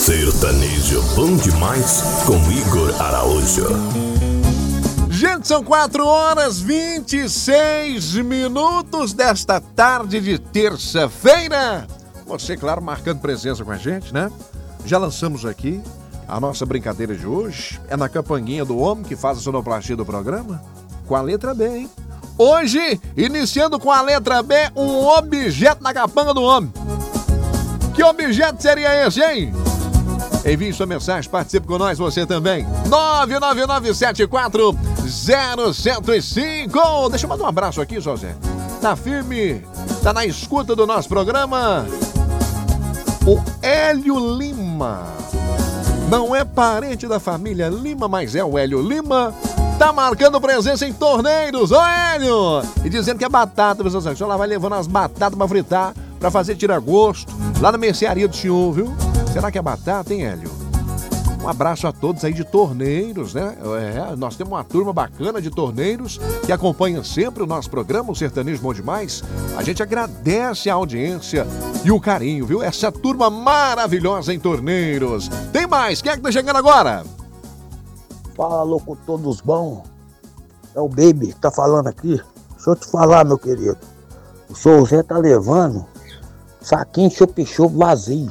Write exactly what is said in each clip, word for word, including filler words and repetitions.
Sertanejo bom demais com Igor Araújo. Gente, são quatro horas e vinte e seis minutos desta tarde de terça-feira. Você, claro, marcando presença com a gente, né? Já lançamos aqui a nossa brincadeira de hoje. É na campanguinha do homem que faz a sonoplastia do programa. Com a letra B, hein? Hoje, iniciando com a letra B, um objeto na capanga do homem. Que objeto seria esse, hein? Envie sua mensagem, participe com nós, você também. nove nove nove sete quatro zero zero zero cinco. Deixa eu mandar um abraço aqui, José. Tá firme, tá na escuta do nosso programa. O Hélio Lima. Não é parente da família Lima, mas é o Hélio Lima. Tá marcando presença em torneiros, ô Hélio! E dizendo que é batata, pessoal. O senhor lá vai levando as batatas pra fritar, pra fazer tira-gosto, lá na mercearia do senhor, viu? Será que é batata, hein, Hélio? Um abraço a todos aí de torneiros, né? É, nós temos uma turma bacana de torneiros que acompanha sempre o nosso programa, o Sertanejo Bom Demais. A gente agradece a audiência e o carinho, viu? Essa turma maravilhosa em torneiros. Tem mais? Quem é que tá chegando agora? Fala, locutor dos bons. É o Baby que tá falando aqui. Deixa eu te falar, meu querido. O seu Zé tá levando saquinho de chup-chup vazio.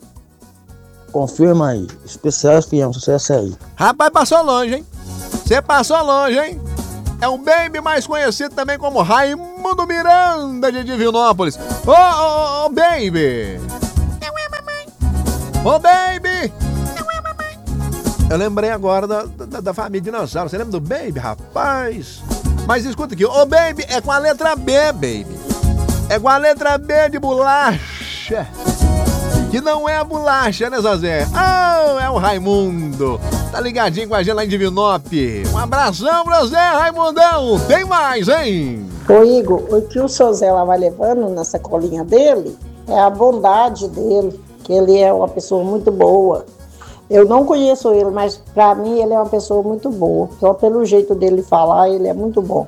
Confirma aí. Especial F M, sucesso aí. Rapaz, passou longe, hein? Você passou longe, hein? É o Baby, mais conhecido também como Raimundo Miranda de Divinópolis. Ô, ô, ô, Baby! Não é mamãe. Ô, Baby! Não é mamãe. Eu lembrei agora da, da, da família Dinossauro. Você lembra do Baby, rapaz? Mas escuta aqui. Ô, Baby, é com a letra B, Baby. É com a letra B de bolacha. Que não é a bolacha, né, Zé? Oh, é o Raimundo. Tá ligadinho com a gente lá em Divinópolis. Um abração pra você, Raimundão. Tem mais, hein? Ô, Igor, o que o seu Zé lá vai levando na sacolinha dele é a bondade dele, que ele é uma pessoa muito boa. Eu não conheço ele, mas pra mim ele é uma pessoa muito boa. Só pelo jeito dele falar, ele é muito bom.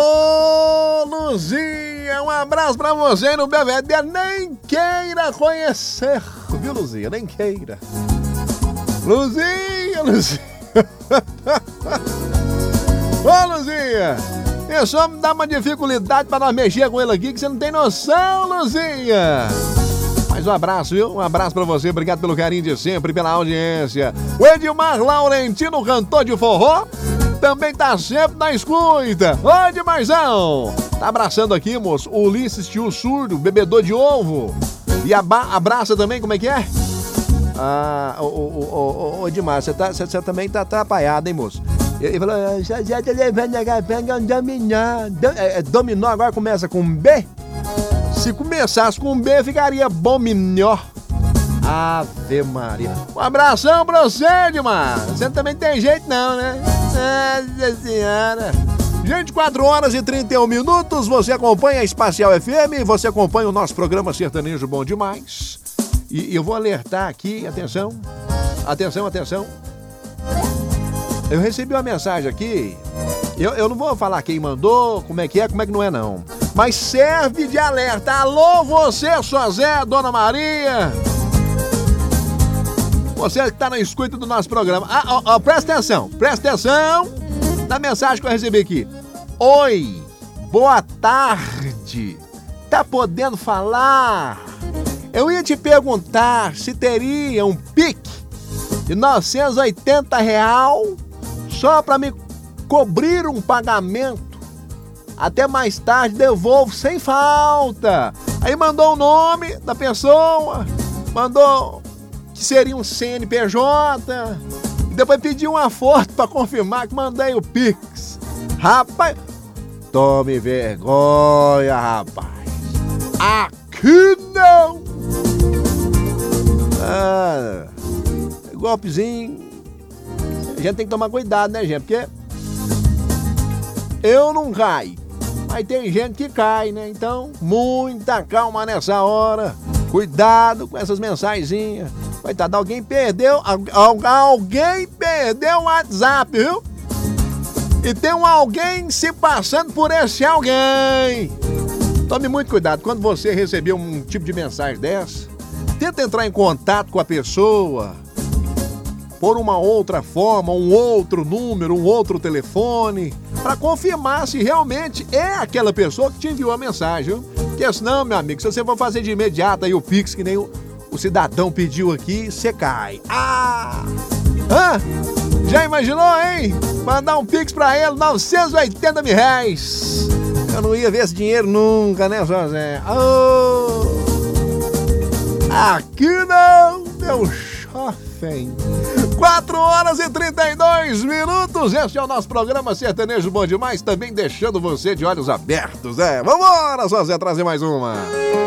Ô, Luzia, um abraço pra você no B V D. Nem queira conhecer, viu, Luzia? Nem queira. Luzia, Luzia. Ô, Luzia, é só me dar uma dificuldade pra nós mexer com ele aqui, que você não tem noção, Luzia. Mais um abraço, viu? Um abraço pra você, obrigado pelo carinho de sempre, pela audiência. O Edmar Laurentino, cantor de forró, também tá sempre na escuta. Ô, Edmarzão! Tá abraçando aqui, moço, o Ulisses, tio surdo, bebedor de ovo. E aba- abraça também, como é que é? Ah, ô, ô, ô, ô, Edmar, você tá, também tá atrapalhado, hein, moço? Ele falou, já, já tá levando a capanga dominó. Do, é, dominó agora começa com B? Se começasse com B, ficaria bom melhor. Ave Maria. Um abração pra você, Edmar. Você também tem jeito não, né? Nossa senhora. Gente, quatro horas e trinta e um minutos. Você acompanha a Espacial F M. Você acompanha o nosso programa Sertanejo Bom Demais. E, e eu vou alertar aqui, atenção. Atenção, atenção. Eu recebi uma mensagem aqui. Eu, eu não vou falar quem mandou, como é que é, como é que não é não. Mas serve de alerta. Alô, você, sua Zé, Dona Maria. Você que tá na escuta do nosso programa. Ah, ó, ó, presta atenção, presta atenção na mensagem que eu recebi aqui. Oi, boa tarde. Tá podendo falar? Eu ia te perguntar se teria um pique de novecentos e oitenta real só pra me cobrir um pagamento. Até mais tarde devolvo sem falta. Aí mandou o nome da pessoa, mandou que seria um C N P J, e depois pediu uma foto pra confirmar que mandei o Pix. Rapaz, tome vergonha, rapaz. Aqui não! Ah, golpezinho. A gente tem que tomar cuidado, né, gente? Porque eu não caio, mas tem gente que cai, né? Então, muita calma nessa hora. Cuidado com essas mensagenzinhas. Coitado, alguém perdeu, alguém perdeu o WhatsApp, viu? E tem um alguém se passando por esse alguém. Tome muito cuidado. Quando você receber um tipo de mensagem dessa, tenta entrar em contato com a pessoa por uma outra forma, um outro número, um outro telefone, para confirmar se realmente é aquela pessoa que te enviou a mensagem. Porque senão, meu amigo, se você for fazer de imediato aí o Pix, que nem o, o cidadão pediu aqui, você cai. Ah! Hã? Já imaginou, hein? Mandar um Pix pra ele, novecentos e oitenta mil reais. Eu não ia ver esse dinheiro nunca, né, José? Oh! Aqui não, meu chofém. quatro horas e trinta e dois minutos. Este é o nosso programa Sertanejo Bom Demais, também deixando você de olhos abertos, né? Vambora, José, trazer mais uma.